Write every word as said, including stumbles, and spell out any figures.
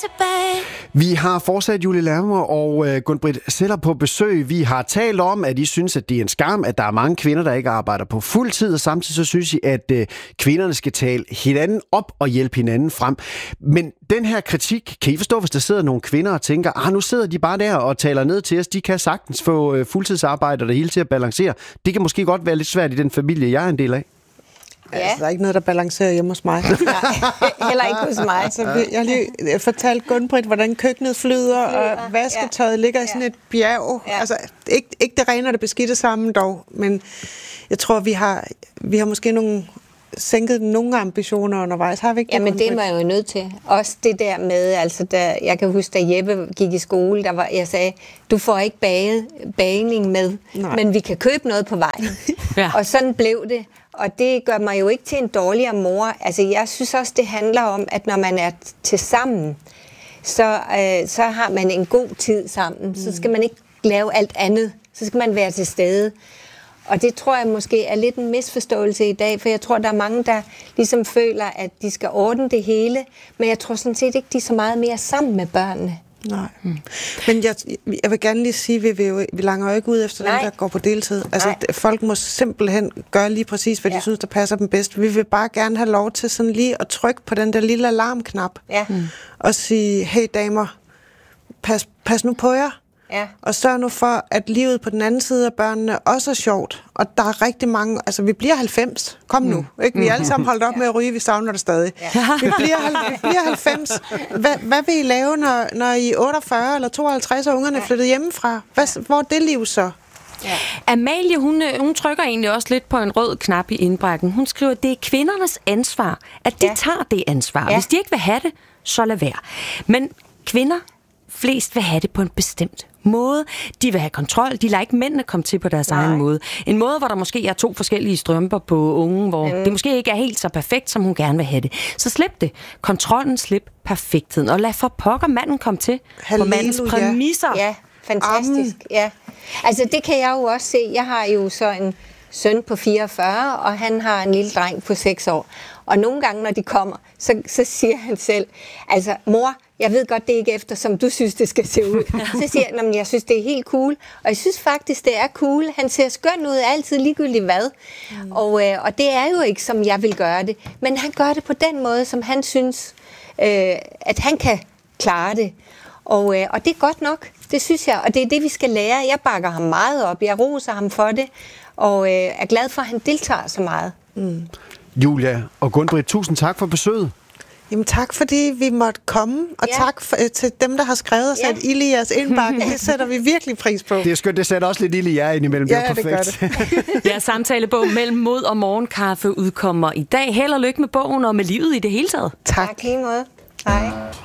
tilbage. Vi har fortsat Julie Lermer og øh, Gun-Britt Zeller på besøg. Vi har talt om, at I synes, at det er en skam, at der er mange kvinder, der ikke arbejder på fuld tid, og samtidig så synes I, at øh, kvinderne skal tale hinanden op og hjælpe hinanden frem. Men den her kritik, kan I forstå, hvis der sidder nogle kvinder og tænker, ah, nu sidder de bare der og taler ned til os, de kan sagtens få øh, fuldtidsarbejde og det hele til at balancere. Det kan måske godt være lidt svært i den familie, jeg er en del af. Ja. Altså, der er ikke noget, der balancerer hjemme hos mig. Nej, heller ikke hos mig. Altså, jeg har lige fortalt Gun-Britt, hvordan køkkenet flyder, og vasketøjet ligger i sådan et bjerg. Ja. Altså, ikke, ikke det rene og det beskidte sammen dog, men jeg tror, vi har, vi har måske nogle, sænket nogle ambitioner undervejs. Har vi ikke det? Ja, men det var jeg jo nødt til. Også det der med, altså, da, jeg kan huske, da Jeppe gik i skole, der var, jeg sagde, du får ikke bage, bagning med, Nej. men vi kan købe noget på vejen. ja. Og sådan blev det. Og det gør mig jo ikke til en dårligere mor. Altså, jeg synes også, det handler om, at når man er til sammen, så, øh, så har man en god tid sammen. Mm. Så skal man ikke lave alt andet. Så skal man være til stede. Og det tror jeg måske er lidt en misforståelse i dag, for jeg tror, der er mange, der ligesom føler, at de skal ordne det hele. Men jeg tror sådan set ikke, de er så meget mere sammen med børnene. Nej. Mm. Men jeg, jeg vil gerne lige sige, at vi, vi, vi langer jo ikke ud efter dem, der går på deltid. Altså, Nej. folk må simpelthen gøre lige præcis, hvad ja. de synes, der passer dem bedst. Vi vil bare gerne have lov til sådan lige at trykke på den der lille alarmknap. Ja. Mm. Og sige, hey damer, pas, pas nu på jer. Ja. Og sørg nu for, at livet på den anden side af børnene også er sjovt. Og der er rigtig mange... Altså, vi bliver halvfems. Kom nu. Mm. Ikke? Vi er alle sammen holdt op ja. med at ryge. Vi savner det stadig. Ja. Vi, bliver, vi bliver halvfems. Hvad, hvad vil I lave, når, når I er otteogfyrre eller tooghalvtreds og ungerne er flyttet hjemmefra? Hvad, hvor er det liv så? Ja. Amalie, hun, hun trykker egentlig også lidt på en rød knap i indbakken. Hun skriver, at det er kvindernes ansvar, at de ja. tager det ansvar. Ja. Hvis de ikke vil have det, så lad være. Men kvinder flest vil have det på en bestemt måde. De vil have kontrol. De lader ikke mændene komme til på deres Nej. egen måde. En måde, hvor der måske er to forskellige strømper på ungen, hvor mm. det måske ikke er helt så perfekt, som hun gerne vil have det. Så slip det. Kontrollen, slip perfektheden. Og lad for pokker manden komme til Halleluja. på mandens præmisser. Ja, fantastisk. Um. Ja. Altså, det kan jeg jo også se. Jeg har jo så en søn på fireogfyrre, og han har en lille dreng på seks år. Og nogle gange, når de kommer, så, så siger han selv, altså, mor, jeg ved godt, det er ikke efter, som du synes, det skal se ud. Så siger jeg, men jeg synes, det er helt cool. Og jeg synes faktisk, det er cool. Han ser skøn ud altid, ligegyldigt hvad. Mm. Og, øh, og det er jo ikke, som jeg vil gøre det. Men han gør det på den måde, som han synes, øh, at han kan klare det. Og, øh, og det er godt nok, det synes jeg. Og det er det, vi skal lære. Jeg bakker ham meget op. Jeg roser ham for det. Og øh, er glad for, at han deltager så meget. Mm. Julia og Gun-Britt, tusind tak for besøget. Jamen tak, fordi vi måtte komme, og ja. tak for, til dem, der har skrevet og sat ja. ild i jeres indbakke. Det sætter vi virkelig pris på. Det er skønt, det sætter også lidt ild i jer indimellem. Ja, det er perfekt. Det gør det. Ja, samtalebog Mellem Mod og Morgenkaffe udkommer i dag. Held og lykke med bogen og med livet i det hele taget. Tak. Tak lige måde. Hej.